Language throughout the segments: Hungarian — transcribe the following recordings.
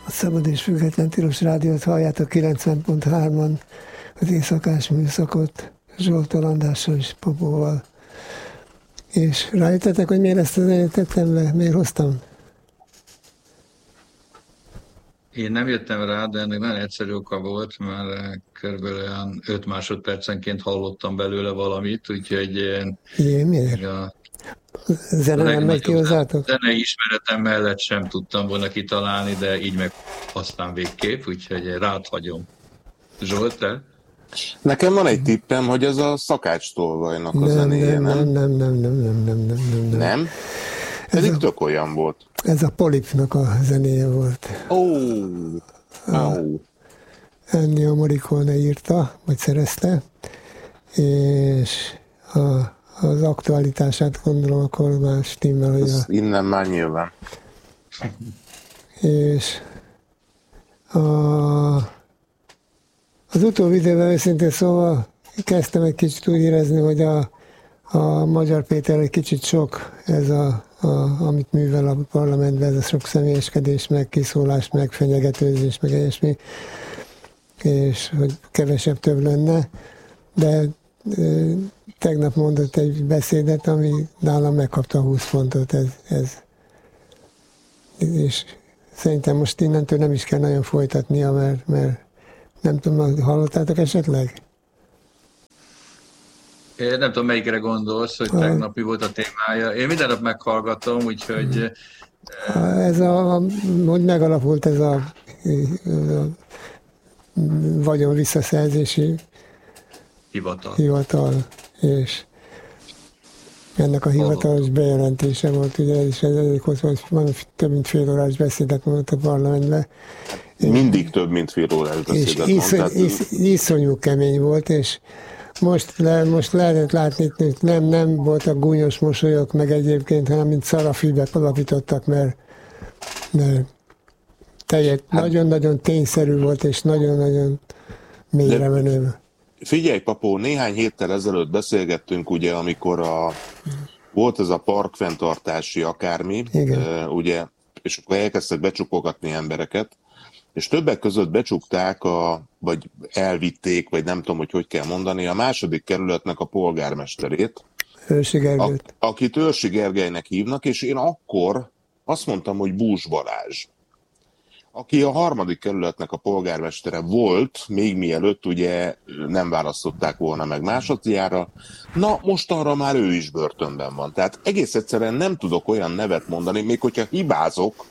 A Szabad és Független Tilos Rádiót halljátok 90.3-an, az éjszakás műszakot Zsoltól, Andrással és Popóval. És rájöttetek, hogy miért ezt az zenét tettem le? Miért hoztam? Én nem jöttem rá, de ennek nagyon egyszerű oka volt, mert körülbelül olyan 5 másodpercenként hallottam belőle valamit, úgyhogy Igen, miért? A zene nem megy ki hozzátok? Zenei ismeretem mellett sem tudtam volna kitalálni, de így meg aztán végképp, úgyhogy rád hagyom. Zsolt, te? Nekem van egy tippem, hogy ez a Szakács Tolvajnak a zenéje, nem? Nem. Nem? Pedig tök olyan volt. Ez a Polipnak a zenéje volt. Ennio Morricone írta, vagy szerezte, és az aktualitását gondolom, akkor már stimmel, hogy innen már nyilván. És az utóbbi időben őszintén szóval kezdtem egy kicsit úgy érezni, hogy a Magyar Péter egy kicsit sok, ez amit művel a parlamentben, ez a sok személyeskedés, meg kiszólás, meg fenyegetőzés, meg ilyesmi, és hogy kevesebb több lenne, de tegnap mondott egy beszédet, ami nálam megkapta 20 pontot, és szerintem most innentől nem is kell nagyon folytatnia, mert nem tudom, hallottátok esetleg? Én nem tudom, melyikre gondolsz, hogy tegnap mi volt a témája. Én minden nap meghallgatom, úgyhogy... hogy megalapult ez a vagyon visszaszerzési hivatal, és ennek a hivatalos bejelentése volt, ugye, és ez van több mint fél órás beszédet mondott a parlamentben. Mindig több mint fél órás beszédet mondott. És iszonyú kemény volt, és most lehetett látni, hogy nem voltak gúnyos mosolyok, meg egyébként, hanem mint szarafibe alapítottak, mert nagyon-nagyon tényszerű volt, és nagyon-nagyon mélyre menő. Figyelj, Papó, néhány héttel ezelőtt beszélgettünk, ugye, amikor volt ez a parkfenntartási akármi, ugye, és akkor elkezdtek becsukogatni embereket, és többek között becsukták, vagy elvitték, vagy nem tudom, hogy kell mondani, a második kerületnek a polgármesterét, Őrsi Gergelyt. Akit Őrsi Gergelynek hívnak, és én akkor azt mondtam, hogy Bús Balázs, aki a harmadik kerületnek a polgármestere volt, még mielőtt ugye nem választották volna meg másodjára. Na, mostanra már ő is börtönben van. Tehát egész egyszerűen nem tudok olyan nevet mondani, még hogyha hibázok,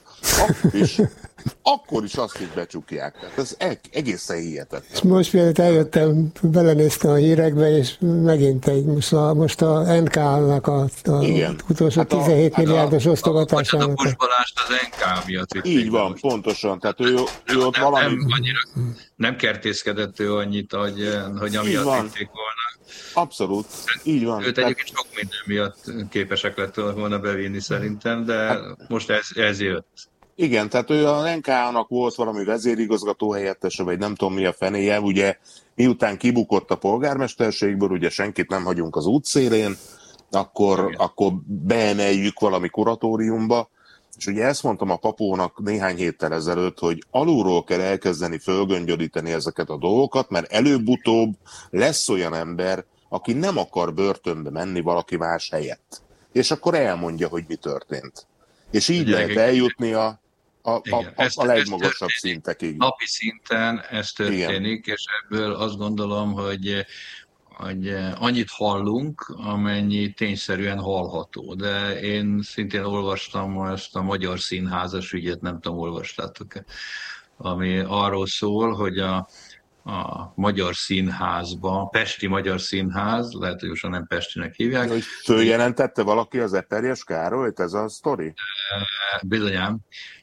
akkor is azt, hogy becsukják. Tehát ez egészen hihetetlen. És most mielőtt eljöttem, belenéztem a hírekbe, és megint most a NK-nak az utolsó 17 milliárdos osztogatásának. A Bús Balást az NK miatt. Így van, pontosan. Tehát ő ott valami... Nem kertészkedett ő annyit, hogy amiatt vitték volna. Abszolút, így van. Őt egyébként sok minden miatt képesek lett volna bevinni szerintem, de most ez jött. Igen, tehát ő a NK-nak volt valami vezérigazgató helyettese, vagy nem tudom mi a fenéje, ugye miután kibukott a polgármesterségből, ugye senkit nem hagyunk az útszélén, akkor beemeljük valami kuratóriumba, és ugye ezt mondtam a Papónak néhány héttel ezelőtt, hogy alulról kell elkezdeni fölgöngyölíteni ezeket a dolgokat, mert előbb-utóbb lesz olyan ember, aki nem akar börtönbe menni valaki más helyett. És akkor elmondja, hogy mi történt. És így lehet eljutni a legmagasabb szintekig. Napi szinten ez történik, és ebből azt gondolom, hogy annyit hallunk, amennyi tényszerűen hallható. De én szintén olvastam ezt a Magyar Színházas ügyet, nem tudom, olvastátok-e, ami arról szól, hogy a Magyar Színházban, Pesti Magyar Színház, lehet, hogy most nem Pestinek hívják. Hogy följelentette valaki az Eperjes Károlyt, ez a sztori? Bizonyám.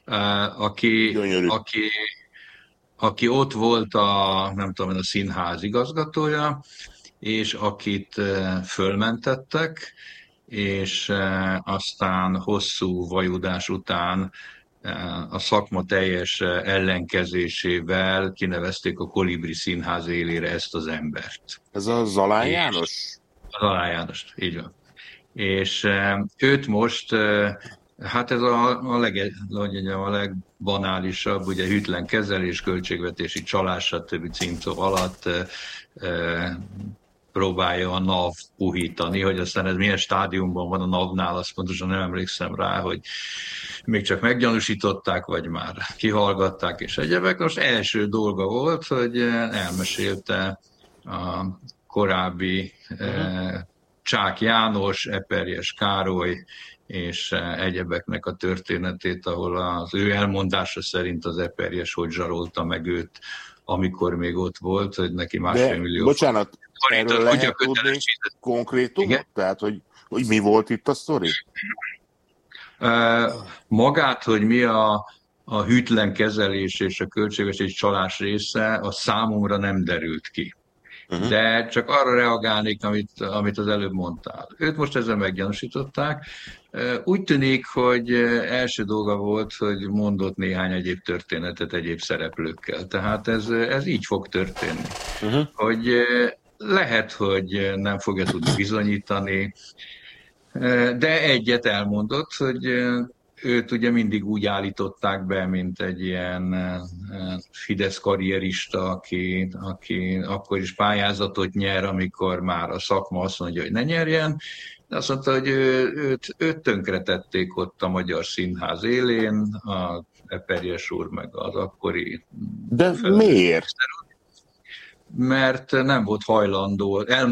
Aki ott volt nem tudom, a színház igazgatója, és akit fölmentettek, és aztán hosszú vajudás után a szakma teljes ellenkezésével kinevezték a Kolibri Színház élére ezt az embert. Ez a Zalán János? A Zalán János, így van. És őt most Hát ez a legbanálisabb, ugye hűtlen kezelés, költségvetési csalás, stb. Címszó alatt próbálja a NAV puhítani, hogy aztán ez milyen stádiumban van a NAV-nál, azt pontosan nem emlékszem rá, hogy még csak meggyanúsították, vagy már kihallgatták és egyebek. Most első dolga volt, hogy elmesélte a korábbi Csák János, Eperjes Károly és egyebeknek a történetét, ahol az ő elmondása szerint az Eperjes hogy zsarolta meg őt, amikor még ott volt, hogy neki másfél millió. Bocsánat, erről lehet tudni konkrétumot? Tehát, hogy mi volt itt a sztori? Magát, hogy mi a hűtlen kezelés és a költségvetési csalás része, a számomra nem derült ki. De csak arra reagálnék, amit az előbb mondtál. Őt most ezzel meggyanúsították. Úgy tűnik, hogy első dolga volt, hogy mondott néhány egyéb történetet egyéb szereplőkkel. Tehát ez így fog történni. Hogy lehet, hogy nem fogja tudni bizonyítani, de egyet elmondott, hogy őt ugye mindig úgy állították be, mint egy ilyen Fidesz karrierista, aki akkor is pályázatot nyer, amikor már a szakma azt mondja, hogy ne nyerjen. De azt mondta, hogy őt tönkretették ott a Magyar Színház élén, a Eperjes úr meg az akkori... De miért? Mert nem volt hajlandó,